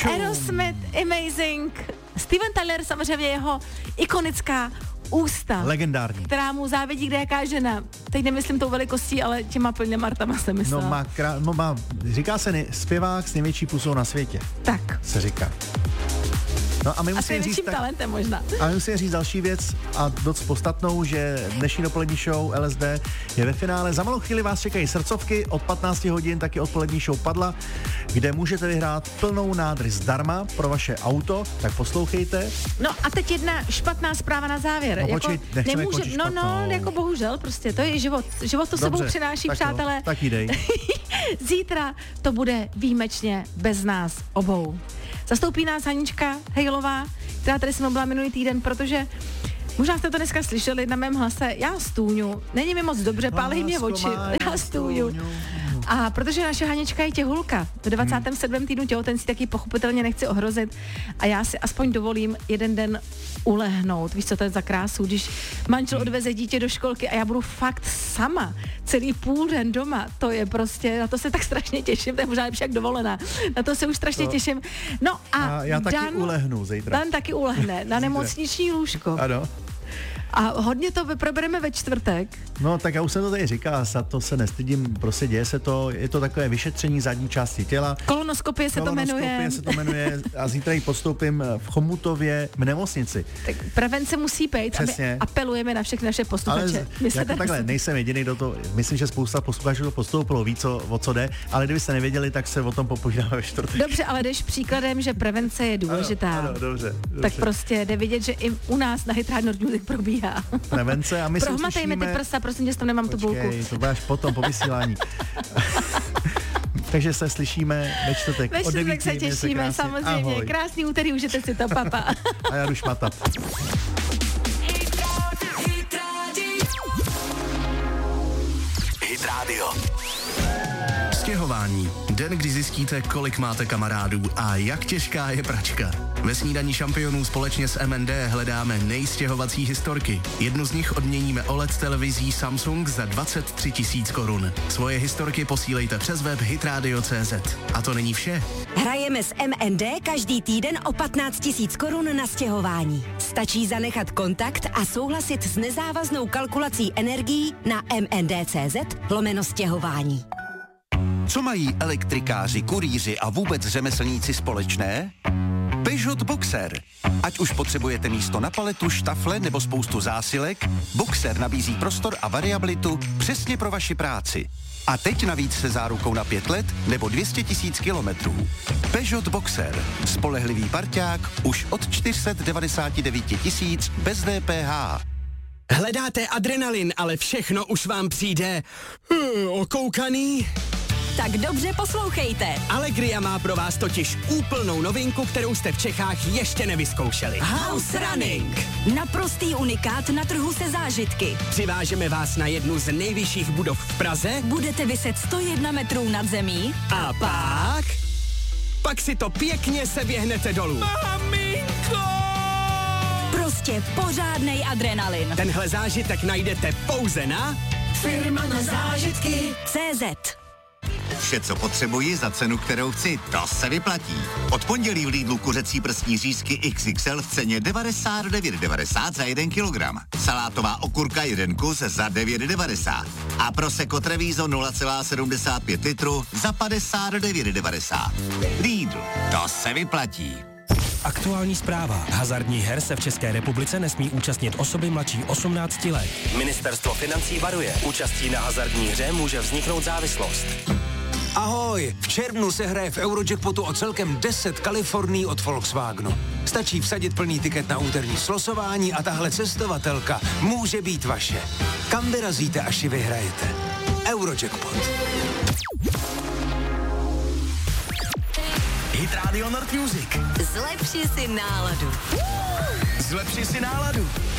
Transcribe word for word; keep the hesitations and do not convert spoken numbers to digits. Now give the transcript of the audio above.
Aerosmith, Amazing, Steven Tyler, samozřejmě jeho ikonická ústa. Legendární. Která mu závidí kde jaká žena. Teď nemyslím tou velikostí, ale těma plně Martama jsem myslela. No má, krá, no má, říká se ne, zpěvák s největší pusou na světě. Tak. Se říká. No a my musíme říct tak, talentem možná. A my musíme říct další věc a dost podstatnou, že dnešní dopolední show L S D je ve finále. Za malou chvíli vás čekají srdcovky, od patnácti hodin taky odpolední show Padla, kde můžete vyhrát plnou nádrž zdarma pro vaše auto, tak poslouchejte. No a teď jedna špatná zpráva na závěr. No, jako, počkej, nemůže, no, no, jako bohužel, prostě to je život. Život to Dobře, sebou přináší, tak přátelé. Jo, tak jdej. Zítra to bude výjimečně bez nás obou. Zastoupí nás Hanička Hejlová, která tady se mnou byla minulý týden, protože možná jste to dneska slyšeli na mém hlase, já stůňu, není mi moc dobře, pálí mě oči, já stůňu. A protože naše Hanička je těhulka, v dvacátém sedmém týdnu těhotenství, taky pochopitelně nechci ohrozit a já si aspoň dovolím jeden den ulehnout. Víš, co to je za krásu, když manžel odveze dítě do školky a já budu fakt sama celý půl den doma, to je prostě, na to se tak strašně těším, to je možná lepší jak dovolená, na to se už strašně to. těším. No a, a já taky Dan, ulehnu zítra. Dan taky ulehne na nemocniční lůžko. Ano. A hodně to probereme ve čtvrtek. No tak já už jsem to tady říkal, za to se nestydím, prostě děje se to, je to takové vyšetření zadní části těla. Kolonoskopie se to jmenuje. Kolonoskopie se to jmenuje a zítra ji podstoupím v Chomutově v nemocnici. Tak prevence musí být a my apelujeme na všechny naše posluchače. Ale jako takhle, se... nejsem jediný, kdo to, myslím, že spousta posluchačů to postoupilo, ví, co, o co jde, ale kdybyste nevěděli, tak se o tom popovídáme ve čtvrtek. Dobře, ale jdeš příkladem, že prevence je důležitá. Ano, ano, dobře, dobře. Tak prostě jde vidět, že i u nás na Hit Radio Music probíhá. Prevence a my se Prohmatejme ty prsa, prosím tě, s tom nemám Počkej, tu bulku. to budeš potom po vysílání. Takže se slyšíme ve čtvrtek. Ve čtvrtek se těšíme, se samozřejmě. Ahoj. Krásný úterý, užijte si to, papa. A já jdu šmatat. Hit Radio. Stěhování. Den, kdy zjistíte, kolik máte kamarádů a jak těžká je pračka. Ve snídani šampionů společně s M N D hledáme nejstěhovací historky. Jednu z nich odměníme O L E D televizí Samsung za dvacet tři tisíc korun. Svoje historky posílejte přes web hitradio tečka cé zet. A to není vše. Hrajeme s M N D každý týden o patnáct tisíc korun na stěhování. Stačí zanechat kontakt a souhlasit s nezávaznou kalkulací energií na m n d tečka cé zet lomeno stěhování. Co mají elektrikáři, kurýři a vůbec řemeslníci společné? Peugeot Boxer. Ať už potřebujete místo na paletu, štafle nebo spoustu zásilek, Boxer nabízí prostor a variabilitu přesně pro vaši práci. A teď navíc se zárukou na pět let nebo dvě stě tisíc kilometrů. Peugeot Boxer. Spolehlivý parťák už od čtyři sta devadesát devět tisíc bez D P H. Hledáte adrenalin, ale všechno už vám přijde uh, okoukaný? Tak dobře poslouchejte. Allegria má pro vás totiž úplnou novinku, kterou jste v Čechách ještě nevyzkoušeli. House Running. Naprostý unikát na trhu se zážitky. Přivážeme vás na jednu z nejvyšších budov v Praze. Budete viset sto jedna metrů nad zemí. A pak... Pak si to pěkně seběhnete dolů. Maminko! Prostě pořádnej adrenalin. Tenhle zážitek najdete pouze na... Firma na zážitky tečka cé zet. Vše, co potřebuji za cenu, kterou chci, to se vyplatí. Od pondělí v Lidlu kuřecí prsní řízky X X L v ceně devadesát devět devadesát za jeden kilogram. Salátová okurka jeden kus za devět devadesát. A Prosecco Treviso nula celá sedmdesát pět litru za padesát devět devadesát. Lidl, to se vyplatí. Aktuální zpráva. Hazardních her se v České republice nesmí účastnit osoby mladší osmnácti let. Ministerstvo financí varuje. Účastí na hazardní hře může vzniknout závislost. Ahoj, v červnu se hraje v Eurojackpotu o celkem deset Kalifornií od Volkswagenu. Stačí vsadit plný tiket na úterní slosování a tahle cestovatelka může být vaše. Kam vyrazíte, až ji vyhrajete? Eurojackpot. Hit Radio North Music. Zlepši si náladu. Zlepši si náladu.